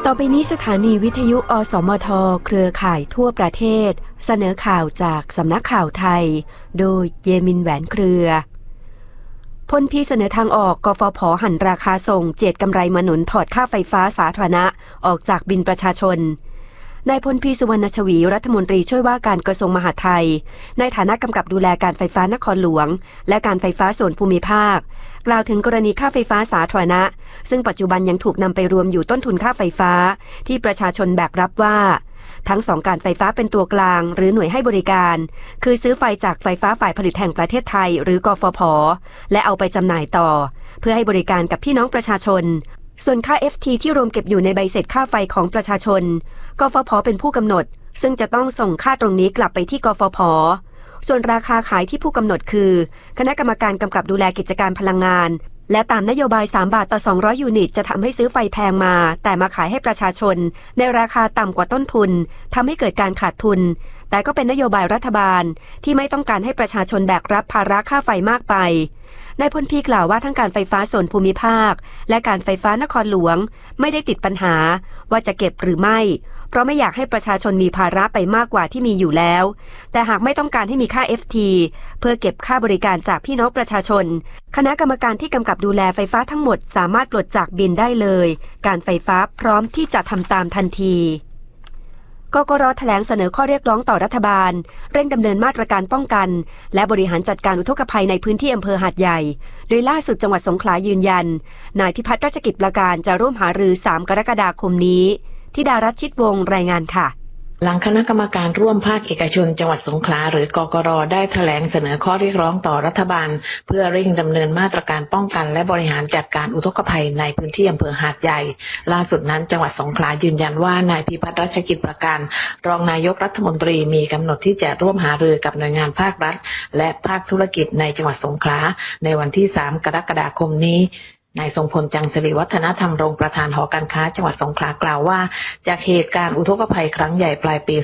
ต่อไปนี้สถานีวิทยุอสมทเครือข่ายทั่วประเทศเสนอข่าวจากสำนักข่าวไทยโดยเยมินแหวนเครือพลพีเสนอทางออกกฟผ.หั่นราคาส่งเจียดกำไรมาหนุนถอดค่าไฟฟ้าสาธารณะออกจากบิลประชาชนนายพลพีสุวรรณชวีรัฐมนตรีช่วยว่าการกระทรวงมหาดไทยในฐานะกำกับดูแลการไฟฟ้านครหลวงและการไฟฟ้าส่วนภูมิภาคกล่าวถึงกรณีค่าไฟฟ้าสาธารณะซึ่งปัจจุบันยังถูกนำไปรวมอยู่ต้นทุนค่าไฟฟ้าที่ประชาชนแบกรับว่าทั้งสองการไฟฟ้าเป็นตัวกลางหรือหน่วยให้บริการคือซื้อไฟจากไฟฟ้าฝ่ายผลิตแห่งประเทศไทยหรือกฟผ.และเอาไปจำหน่ายต่อเพื่อให้บริการกับพี่น้องประชาชนส่วนค่า FT ที่รวมเก็บอยู่ในใบเสร็จค่าไฟของประชาชนกฟผ.เป็นผู้กำหนดซึ่งจะต้องส่งค่าตรงนี้กลับไปที่กฟผ.ส่วนราคาขายที่ผู้กำหนดคือคณะกรรมการกำกับดูแลกิจการพลังงานและตามนโยบาย3 บาทต่อ200ยูนิตจะทำให้ซื้อไฟแพงมาแต่มาขายให้ประชาชนในราคาต่ำกว่าต้นทุนทำให้เกิดการขาดทุนแต่ก็เป็นนโยบายรัฐบาลที่ไม่ต้องการให้ประชาชนแบกรับภาระค่าไฟมากไปนายพลพีกล่าวว่าทั้งการไฟฟ้าส่วนภูมิภาคและการไฟฟ้านครหลวงไม่ได้ติดปัญหาว่าจะเก็บหรือไม่เพราะไม่อยากให้ประชาชนมีภาระไปมากกว่าที่มีอยู่แล้วแต่หากไม่ต้องการให้มีค่า FT เพื่อเก็บค่าบริการจากพี่น้องประชาชนคณะกรรมการที่กำกับดูแลไฟฟ้าทั้งหมดสามารถปลดจากบิลได้เลยการไฟฟ้าพร้อมที่จะทำตามทันทีกกร.แถลงเสนอข้อเรียกร้องต่อรัฐบาลเร่งดำเนินมาตรการป้องกันและบริหารจัดการอุทกภัยในพื้นที่อำเภอหาดใหญ่โดยล่าสุดจังหวัดสงขลายืนยันนายพิพัฒน์ราชกิจประการจะร่วมหารือ3 กรกฎาคมนี้ธิดารัตน์ ชิดวงศ์รายงานค่ะหลังคณะกรรมการร่วมภาคเอกชนจังหวัดสงขลาหรือกกร.ได้แถลงเสนอข้อเรียกร้องต่อรัฐบาลเพื่อเร่งดำเนินมาตรการป้องกันและบริหารจัดการอุทกภัยในพื้นที่อำเภอหาดใหญ่ล่าสุดนั้นจังหวัดสงขลายืนยันว่านายพิพัฒน์ราชกิจประการรองนายกรัฐมนตรีมีกำหนดที่จะร่วมหารือกับหน่วยงานภาครัฐและภาคธุรกิจในจังหวัดสงขลาในวันที่3 กรกฎาคมนี้นายทรงพลจังสิริวัฒนธรรมรงประธานหอการค้าจังหวัดสงขลากล่าวว่าจากเหตุการณ์อุทกภัยครั้งใหญ่ปลายปี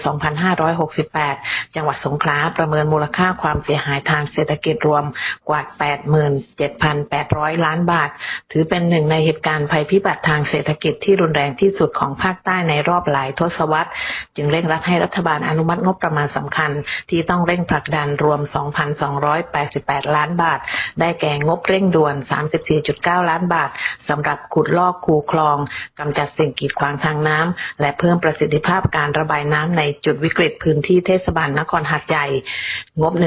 2568 จังหวัดสงขลาประเมินมูลค่าความเสียหายทางเศรษฐกิจรวมกว่า 87,800 ล้านบาทถือเป็นหนึ่งในเหตุการณ์ภัยพิบัติทางเศรษฐกิจที่รุนแรงที่สุดของภาคใต้ในรอบหลายทศวรรษจึงเร่งรัดให้รัฐบาลอนุมัติงบประมาณสำคัญที่ต้องเร่งผลักดันรวม 2,288 ล้านบาทได้แก่งบเร่งด่วน 34.9 ล้านบาทสำหรับขุดลอกคูคลองกำจัดสิ่งกีดขวางทางน้ำและเพิ่มประสิทธิภาพการระบายน้ำในจุดวิกฤตพื้นที่เทศบาลนครหาดใหญ่งบ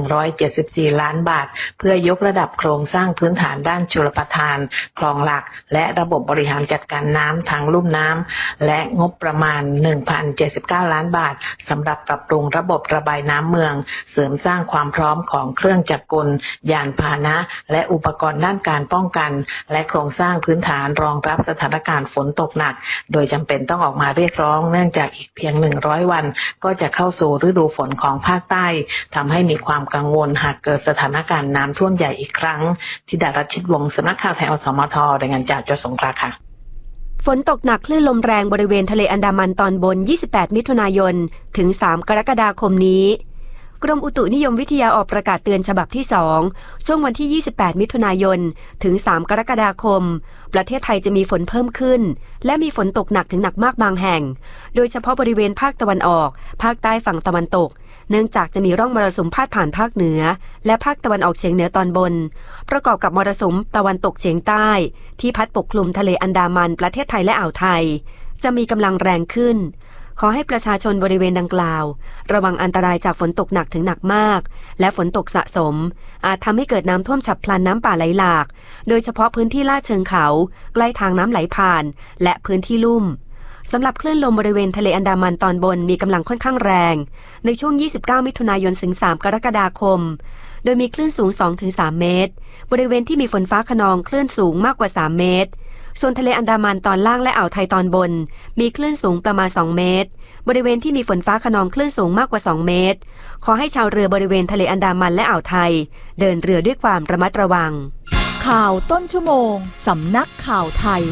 1,174 ล้านบาทเพื่อยกระดับโครงสร้างพื้นฐานด้านชลประทานคลองหลักและระบบบริหารจัดการน้ำทางลุ่มน้ำและงบประมาณ 1,079 ล้านบาทสำหรับปรับปรุงระบบระบายน้ำเมืองเสริมสร้างความพร้อมของเครื่องจักรกลยานพาหนะและอุปกรณ์ด้านการป้องกันและโครงสร้างพื้นฐานรองรับสถานการณ์ฝนตกหนักโดยจำเป็นต้องออกมาเรียกร้องเนื่องจากอีกเพียง100 วันก็จะเข้าสู่ฤดูฝนของภาคใต้ทำให้มีความกังวลหากเกิดสถานการณ์น้ำท่วมใหญ่อีกครั้งธิดารัตน์ ชิดวงศ์สำนักข่าวไทยอสมทรายงานจากจังหวัดสงขลาค่ะฝนตกหนักคลื่นลมแรงบริเวณทะเลอันดามันตอนบน28 มิถุนายนถึง3 กรกฎาคมนี้กรมอุตุนิยมวิทยาออกประกาศเตือนฉบับที่2ช่วงวันที่28 มิถุนายนถึง3 กรกฎาคมประเทศไทยจะมีฝนเพิ่มขึ้นและมีฝนตกหนักถึงหนักมากบางแห่งโดยเฉพาะบริเวณภาคตะวันออกภาคใต้ฝั่งตะวันตกเนื่องจากจะมีร่องมรสุมพาดผ่านภาคเหนือและภาคตะวันออกเฉียงเหนือตอนบนประกอบกับมรสุมตะวันตกเฉียงใต้ที่พัดปกคลุมทะเลอันดามันประเทศไทยและอ่าวไทยจะมีกำลังแรงขึ้นขอให้ประชาชนบริเวณดังกล่าวระวังอันตรายจากฝนตกหนักถึงหนักมากและฝนตกสะสมอาจทำให้เกิดน้ำท่วมฉับพลันน้ำป่าไหลหลากโดยเฉพาะพื้นที่ลาดเชิงเขาใกล้ทางน้ำไหลผ่านและพื้นที่ลุ่มสำหรับคลื่นลมบริเวณทะเลอันดามันตอนบนมีกำลังค่อนข้างแรงในช่วง29 มิถุนายนถึง3 กรกฎาคมโดยมีคลื่นสูง 2-3 เมตรบริเวณที่มีฝนฟ้าคะนองคลื่นสูงมากกว่า3 เมตรส่วนทะเลอันดามันตอนล่างและอ่าวไทยตอนบนมีคลื่นสูงประมาณ2 เมตรบริเวณที่มีฝนฟ้าคะนองคลื่นสูงมากกว่า2 เมตรขอให้ชาวเรือบริเวณทะเลอันดามันและอ่าวไทยเดินเรือด้วยความระมัดระวังข่าวต้นชั่วโมงสำนักข่าวไทย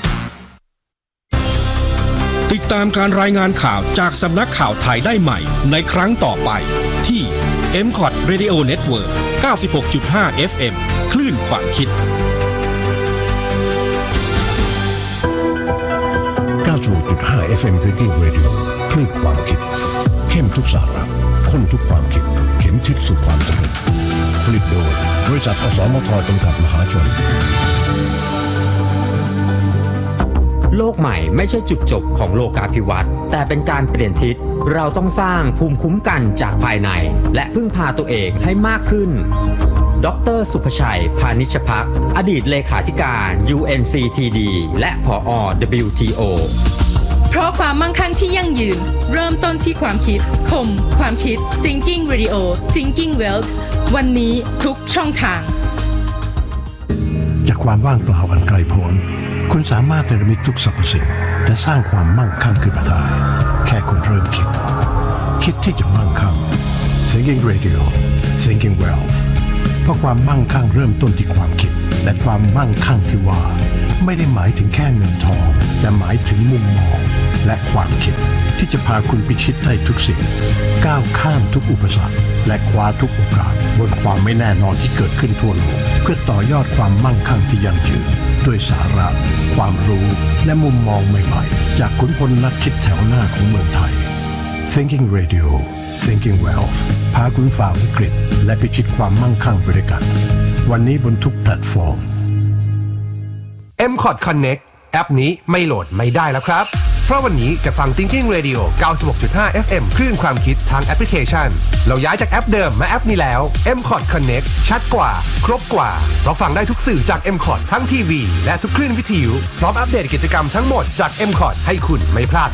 ติดตามการรายงานข่าวจากสำนักข่าวไทยได้ใหม่ในครั้งต่อไปที่ MCOT Radio Network 96.5 FM คลื่นความคิด FM Thinking Radio คลื่นความคิดเข้มทุกสาระข้นทุกความคิดเข็มทิศสู่ความสำเร็จผลิตโดยบริษัทอสมทจำกัดมหาชนโลกใหม่ไม่ใช่จุดจบของโลกาภิวัตน์แต่เป็นการเปลี่ยนทิศเราต้องสร้างภูมิคุ้มกันจากภายในและพึ่งพาตัวเองให้มากขึ้นดร.สุภชัยพานิชภักอดีตเลขาธิการ UNCTD และผอ. WTO เพราะความมั่งคั่งที่ยั่งยืนเริ่มต้นที่ความคิดคมความคิด Thinking Radio Thinking Wealth วันนี้ทุกช่องทางจากความว่างเปล่าอันไกลโพ้นคุณสามารถเนรมิตทุกสรรพสิ่งและสร้างความมั่งคั่งขึ้นมาได้แค่คุณเริ่มคิดที่จะมั่งคั่ง Thinking Radio Thinking Wealth เพราะความมั่งคั่งเริ่มต้นที่ความคิดและความมั่งคั่งที่ว่าไม่ได้หมายถึงแค่เงินทองแต่หมายถึงมุมมองและความคิดที่จะพาคุณพิชิตได้ทุกสิ่งก้าวข้ามทุกอุปสรรคและคว้าทุกโอกาสบนความไม่แน่นอนที่เกิดขึ้นทั่วโลกเพื่อต่อยอดความมั่งคั่งที่ยั่งยืนด้วยสาระความรู้และมุมมองใหม่ๆจากขุนพลนักคิดแถวหน้าของเมืองไทย Thinking Radio Thinking Wealth พาคุณฝ่าวิกฤตและพิชิตความมั่งคั่งไปด้วยกันวันนี้บนทุกแพลตฟอร์ม MCOT Connect แอปนี้ไม่โหลดไม่ได้แล้วครับเพราะวันนี้จะฟัง Thinking Radio 96.5 FM คลื่นความคิดทางแอปพลิเคชันเราย้ายจากแอปเดิมมาแอปนี้แล้ว MCOT Connect ชัดกว่าครบกว่าเราฟังได้ทุกสื่อจาก MCOT ทั้งทีวีและทุกคลื่นวิทยุพร้อมอัปเดตกิจกรรมทั้งหมดจาก MCOT ให้คุณไม่พลาด